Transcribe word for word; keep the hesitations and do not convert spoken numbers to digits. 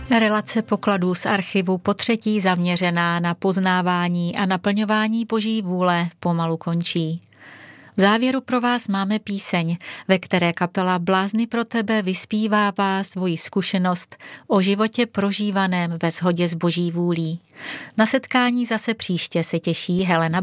Relace pokladů z archivu potřetí zaměřená na poznávání a naplňování Boží vůle pomalu končí. V závěru pro vás máme píseň, ve které kapela Blázni pro tebe vyspívává svoji zkušenost o životě prožívaném ve shodě s Boží vůlí. Na setkání zase příště se těší Helena